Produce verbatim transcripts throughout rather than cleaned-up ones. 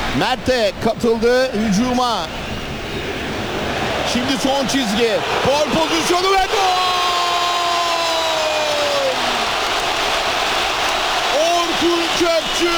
Mert de katıldı hücuma. Şimdi son çizgi. Gol pozisyonu ve gol! Orkun Kökçü!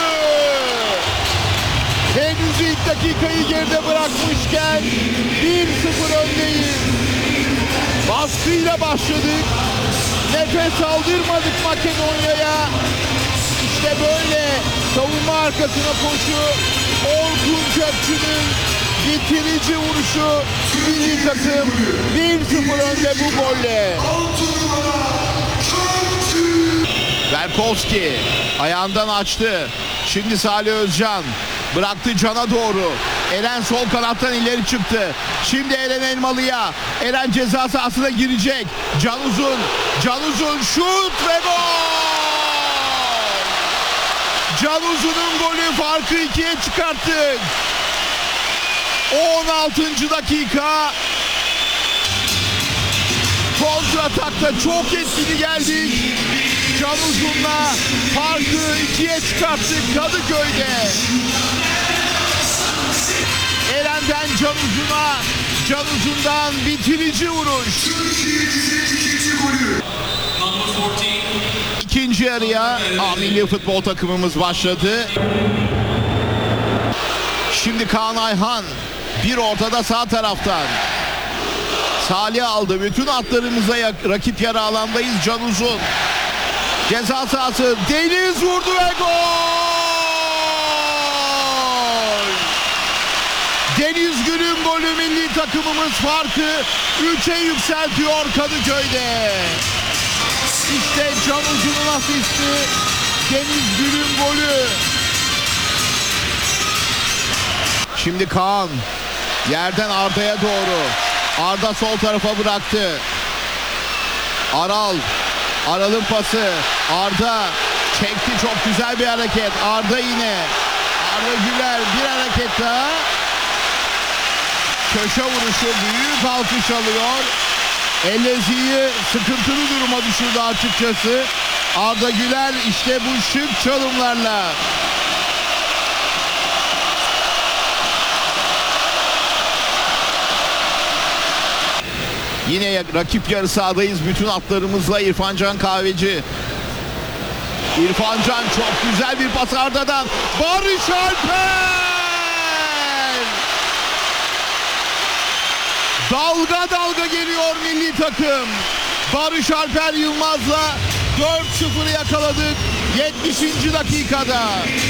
Henüz ilk dakikayı geride bırakmışken bir sıfır öndeyiz. Baskıyla başladık. Nefes aldırmadık Makedonya'ya. İşte böyle savunma arkasına koşu. Orkun Kökçü'nün bitirici vuruşu. Milli takım bir sıfır önde bu golle. Berkowski ayağından açtı. Şimdi Salih Özcan bıraktı Can'a doğru. Eren sol kanattan ileri çıktı. Şimdi Eren Elmalı'ya. Eren ceza sahasına girecek. Can Uzun. Can Uzun şut ve gol! Can Uzun'un golü, farkı ikiye çıkarttık. on altıncı dakika. Kontratakta çok etkili geldik. Can Uzun'la farkı ikiye çıkarttık Kadıköy'de. Eren'den Can Uzun'a, Can Uzun'dan bitirici vuruş. İkinci yarıya A milli futbol takımımız başladı. Şimdi Kaan Ayhan bir ortada sağ taraftan. Salih aldı. Bütün atlarımıza rakip yarı alandayız. Can Uzun. Ceza sahası. Deniz vurdu ve gol! Deniz Gül'ün golü, milli takımımız farkı üçe yükseltiyor Kadıköy'de. İşte Can Uzun'un asisti, Deniz Gül'ün golü. Şimdi Kaan yerden Arda'ya doğru. Arda sol tarafa bıraktı. Aral. Aral'ın pası. Arda çekti, çok güzel bir hareket. Arda yine. Arda Güler bir hareket daha. Köşe vuruşu, büyük alkış alıyor. Ellezi'yi sıkıntılı duruma düşürdü açıkçası. Arda Güler işte bu şık çalımlarla. Yine rakip yarı sahadayız bütün atlarımızla. İrfan Can Kahveci. İrfan Can çok güzel bir pas Arda'dan. Barış Alper! Dalga dalga geliyor milli takım. Barış Alper Yılmaz'la dört sıfırı yakaladık yetmişinci dakikada.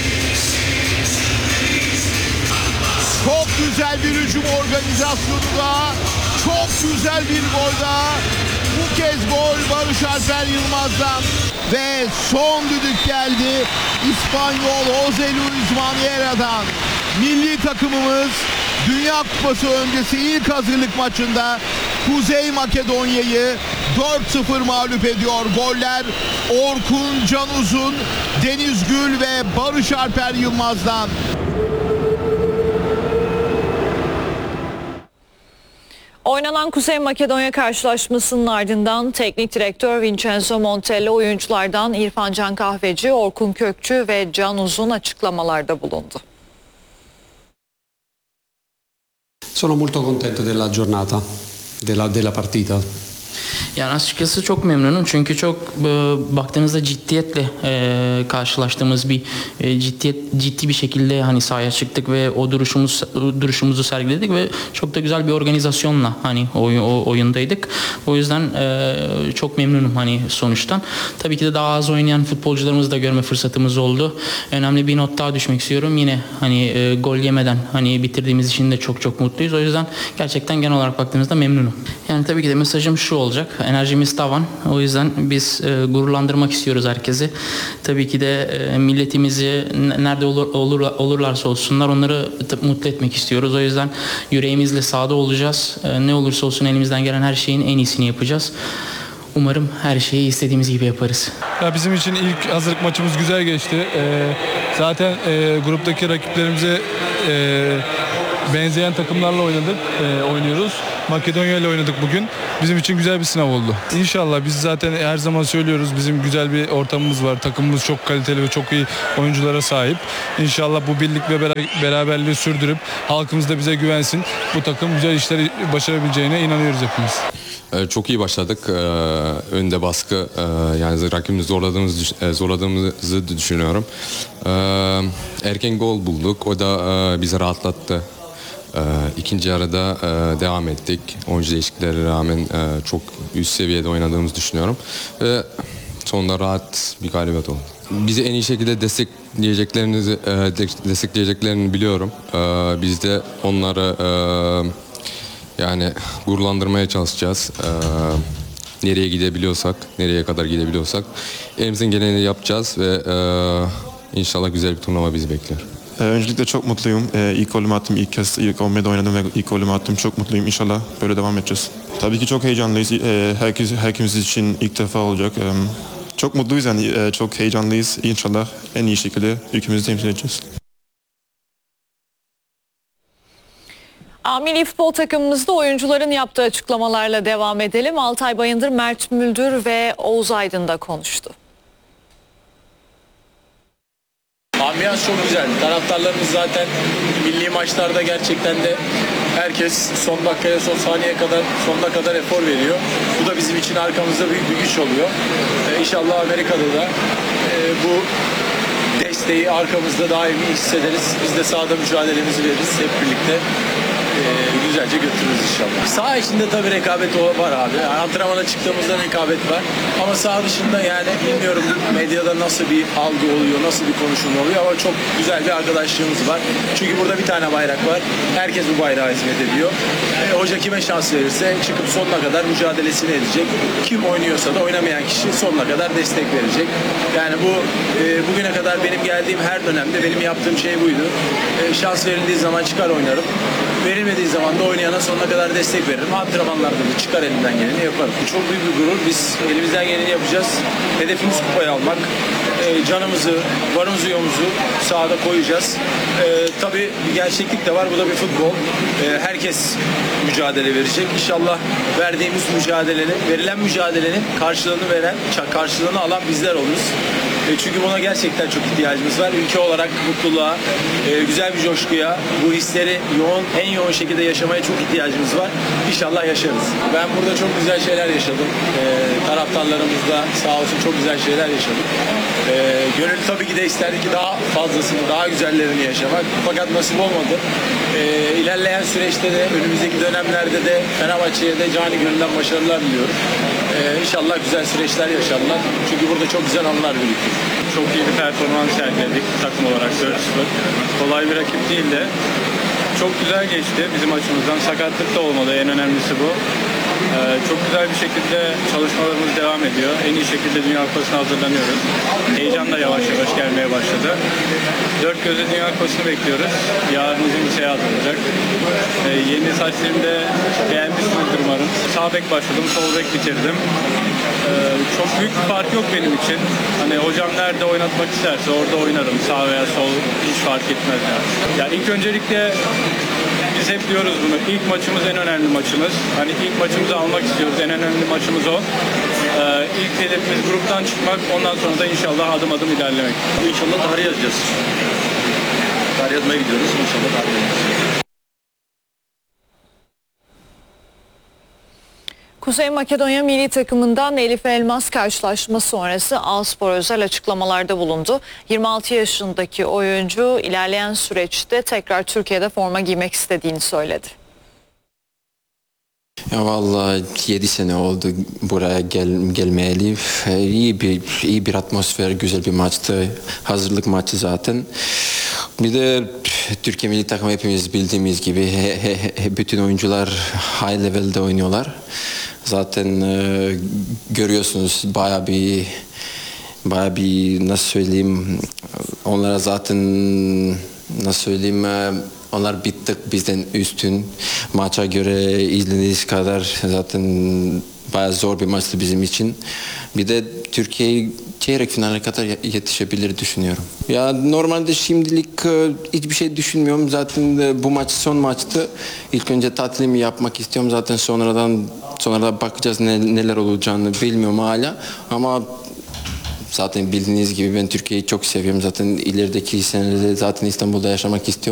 Çok güzel bir hücum organizasyonu da, çok güzel bir gol daha. Bu kez gol Barış Alper Yılmaz'dan. Ve son düdük geldi İspanyol Jose Luis Maniera'dan. Milli takımımız Dünya Kupası öncesi ilk hazırlık maçında Kuzey Makedonya'yı dört sıfır mağlup ediyor. Goller Orkun Can Uzun, Deniz Gül ve Barış Alper Yılmaz'dan. Oynanan Kuzey Makedonya karşılaşmasının ardından teknik direktör Vincenzo Montella oyunculardan İrfan Can Kahveci, Orkun Kökçü ve Can Uzun açıklamalarda bulundu. Sono molto contento della giornata, della, della partita. Yani açıkçası çok memnunum çünkü çok e, baktığınızda ciddiyetle e, karşılaştığımız bir e, ciddiyet ciddi bir şekilde hani sahaya çıktık ve o duruşumuz duruşumuzu sergiledik ve çok da güzel bir organizasyonla hani o, o oyundaydık. O yüzden e, çok memnunum hani sonuçtan. Tabii ki de daha az oynayan futbolcularımızı da görme fırsatımız oldu. Önemli bir not daha düşmek istiyorum. Yine hani e, gol yemeden hani bitirdiğimiz için de çok çok mutluyuz. O yüzden gerçekten genel olarak baktığımızda memnunum. Yani tabii ki de mesajım şu olacak. Enerjimiz tavan. O yüzden biz e, gururlandırmak istiyoruz herkesi. Tabii ki de e, milletimizi nerede olur, olur olurlarsa olsunlar onları mutlu etmek istiyoruz. O yüzden yüreğimizle sahada olacağız. E, ne olursa olsun elimizden gelen her şeyin en iyisini yapacağız. Umarım her şeyi istediğimiz gibi yaparız. Ya bizim için ilk hazırlık maçımız güzel geçti. Ee, zaten e, gruptaki rakiplerimize e, benzeyen takımlarla oynadık, e, oynuyoruz. Makedonya ile oynadık bugün. Bizim için güzel bir sınav oldu. İnşallah biz zaten her zaman söylüyoruz, bizim güzel bir ortamımız var. Takımımız çok kaliteli ve çok iyi oyunculara sahip. İnşallah bu birlik ve beraberliği sürdürüp halkımız da bize güvensin. Bu takım güzel işleri başarabileceğine inanıyoruz hepimiz. Çok iyi başladık. Önde baskı, yani rakibimizi zorladığımız, zorladığımızı düşünüyorum. Erken gol bulduk. O da bizi rahatlattı. İkinci yarıda devam ettik. Oyuncu değişikliklerine rağmen çok üst seviyede oynadığımızı düşünüyorum. Ve sonunda rahat bir galibiyet oldu. Bizi en iyi şekilde destekleyeceklerini, destekleyeceklerini biliyorum. Biz de onları yani gururlandırmaya çalışacağız. Ee, nereye gidebiliyorsak, nereye kadar gidebiliyorsak elimizden geleni yapacağız ve e, inşallah güzel bir turnuva bizi bekliyor. Ee, öncelikle çok mutluyum. Ee, ilk golümü attım, ilk kez ilk on birde oynadım ve ilk golümü attım. Çok mutluyum. İnşallah böyle devam edeceğiz. Tabii ki çok heyecanlıyız. Ee, herkes, herkes için ilk defa olacak. Ee, çok mutluyuz yani, ee, çok heyecanlıyız. İnşallah en iyi şekilde ülkemizi temsil edeceğiz. A Milli futbol takımımızda oyuncuların yaptığı açıklamalarla devam edelim. Altay Bayındır, Mert Müldür ve Oğuz Aydın da konuştu. Ambiyans çok güzel. Taraftarlarımız zaten milli maçlarda gerçekten de herkes son dakikaya, son saniyeye kadar, sonuna kadar efor veriyor. Bu da bizim için arkamızda büyük bir güç oluyor. Ee, İnşallah Amerika'da da e, bu desteği arkamızda daimi hissederiz. Biz de sahada mücadelemizi veririz hep birlikte. Ee, güzelce götürürüz inşallah. Saha içinde tabii rekabet var abi. Yani antrenmana çıktığımızda rekabet var. Ama saha dışında yani bilmiyorum medyada nasıl bir algı oluyor, nasıl bir konuşulma oluyor ama çok güzel bir arkadaşlığımız var. Çünkü burada bir tane bayrak var. Herkes bu bayrağa hizmet ediyor. Ee, hoca kime şans verirse çıkıp sonuna kadar mücadelesini edecek. Kim oynuyorsa da oynamayan kişi sonuna kadar destek verecek. Yani bu e, bugüne kadar benim geldiğim her dönemde benim yaptığım şey buydu. E, şans verildiği zaman çıkar oynarım. Verilmediği zaman da oynayana sonuna kadar destek veririm. Antrenmanlarda da çıkar elimden geleni yaparım. Çok büyük bir gurur. Biz elimizden geleni yapacağız. Hedefimiz kupayı almak. E, canımızı, varımızı yoğumuzu sahada koyacağız. E, tabii bir gerçeklik de var. Bu da bir futbol. E, herkes mücadele verecek. İnşallah verdiğimiz mücadelenin, verilen mücadelenin karşılığını veren, karşılığını alan bizler oluruz. E, çünkü buna gerçekten çok ihtiyacımız var. Ülke olarak mutluluğa, e, güzel bir coşkuya, bu hisleri yoğun, en yoğun şekilde yaşamaya çok ihtiyacımız var. İnşallah yaşarız. Ben burada çok güzel şeyler yaşadım. E, taraftarlarımızla sağ olsun çok güzel şeyler yaşadık. E, gönül tabii ki de isterdi ki daha fazlasını, daha güzellerini yaşamak. Fakat nasip olmadı. E, ilerleyen süreçte de, önümüzdeki dönemlerde de Fenerbahçe'ye de cani gönülden başarılar diliyorum. E, İnşallah güzel süreçler yaşarlar. Çünkü burada çok güzel anılar birikti. Çok iyi bir performans sergiledik takım olarak dört sıfır. Kolay bir rakip değil de çok güzel geçti bizim açımızdan. Sakatlık da olmadı, en önemlisi bu. Ee, çok güzel bir şekilde çalışmalarımız devam ediyor. En iyi şekilde Dünya Kupası'na hazırlanıyoruz. Heyecan da yavaş yavaş gelmeye başladı. Dört gözle Dünya Kupası'nı bekliyoruz. Yarın uzun bir seyahat olacak. Ee, yeni saçlarımı da beğenmişsinizdir umarım. Sağ bek başladım, sol bek bitirdim. Ee, çok büyük bir fark yok benim için. Hani hocam nerede oynatmak isterse orada oynarım. Sağ veya sol hiç fark etmez yani. Ya ilk öncelikle biz hep diyoruz bunu. İlk maçımız en önemli maçımız. Hani ilk maçımızı almak istiyoruz. En önemli maçımız o. Ee, ilk hedefimiz gruptan çıkmak. Ondan sonra da inşallah adım adım ilerlemek. İnşallah tarih yazacağız. Tarih yazmaya gidiyoruz. İnşallah tarih yazacağız. Kuzey Makedonya milli takımından Elif Elmas karşılaşma sonrası Alspor özel açıklamalarda bulundu. yirmi altı yaşındaki oyuncu ilerleyen süreçte tekrar Türkiye'de forma giymek istediğini söyledi. Ya vallahi yedi sene oldu buraya gel, gelmeyeli. İyi bir iyi bir atmosfer, güzel bir maçtı. Hazırlık maçı zaten. Bir de Türkiye milli takımı hepimiz bildiğimiz gibi he, he, he, bütün oyuncular high level'de oynuyorlar. Zaten e, görüyorsunuz bayağı bir bayağı bir nasıl söyleyeyim, onlara zaten nasıl söyleyeyim, e, onlar bittik bizden üstün. Maça göre izlediğiniz kadar zaten bayağı zor bir maçtı bizim için. Bir de Türkiye'yi çeyrek finale kadar yetişebilir düşünüyorum. Ya normalde şimdilik e, hiçbir şey düşünmüyorum. Zaten de bu maç son maçtı. İlk önce tatilimi yapmak istiyorum. Zaten sonradan sonradan bakacağız ne, neler olacağını bilmiyorum hala. Ama zaten bildiğiniz gibi ben Türkiye'yi çok seviyorum. Zaten ilerideki senelerde zaten İstanbul'da yaşamak istiyorum.